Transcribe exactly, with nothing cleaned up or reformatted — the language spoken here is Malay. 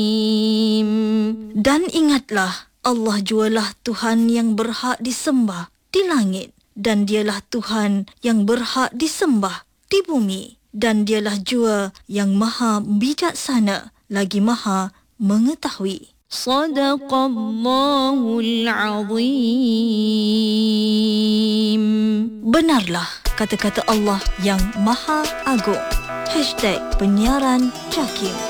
Dan ingatlah, Allah jualah Tuhan yang berhak disembah di langit, dan dialah Tuhan yang berhak disembah di bumi, dan dialah jua yang maha bijaksana lagi maha mengetahui. Sadaqallahul Azim. Benarlah kata-kata Allah yang maha agung. Hashtag penyiaran Jakim.